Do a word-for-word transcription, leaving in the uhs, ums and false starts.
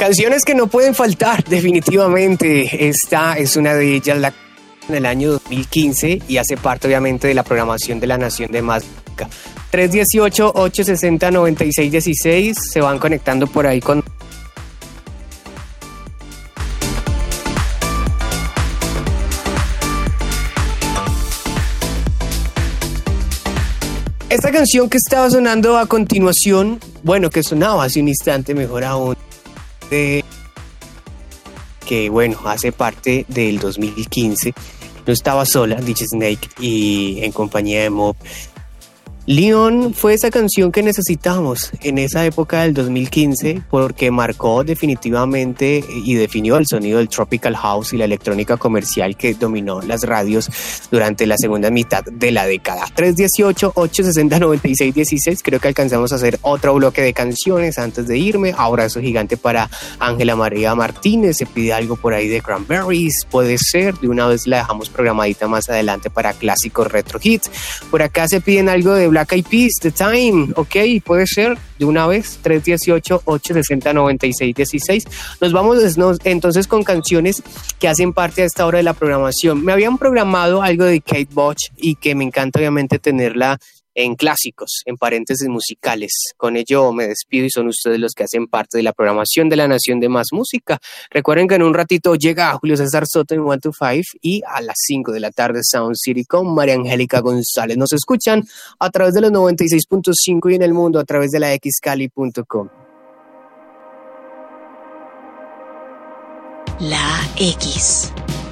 Canciones que no pueden faltar, definitivamente. Esta es una de ellas, la en el año dos mil quince, y hace parte obviamente de la programación de la Nación de Más Música. tres uno ocho, ocho seis cero, nueve seis uno seis, se van conectando por ahí con... Esta canción que estaba sonando a continuación, bueno, que sonaba hace un instante, mejor aún, de... que bueno, hace parte del dos mil quince, no estaba sola, D J Snake, y en compañía de Mob. Leon fue esa canción que necesitábamos en esa época del dos mil quince, porque marcó definitivamente y definió el sonido del Tropical House y la electrónica comercial que dominó las radios durante la segunda mitad de la década. tres uno ocho, ocho seis cero, nueve seis uno seis, creo que alcanzamos a hacer otro bloque de canciones antes de irme. Abrazo gigante para Ángela María Martínez, se pide algo por ahí de Cranberries, puede ser, de una vez la dejamos programadita más adelante para clásicos retro hits. Por acá se piden algo de Black Eyed Peas, The Time, ok, puede ser, de una vez, tres uno ocho, ocho seis cero, nueve seis uno seis. Nos vamos entonces con canciones que hacen parte a esta hora de la programación. Me habían programado algo de Kate Bush y que me encanta obviamente tenerla en clásicos, en paréntesis musicales. Con ello me despido y son ustedes los que hacen parte de la programación de la Nación de Más Música. Recuerden que en un ratito llega Julio César Soto en one to five y a las cinco de la tarde Sound City con María Angélica González. Nos escuchan a través de los noventa y seis punto cinco y en el mundo a través de la x cali punto com. La X.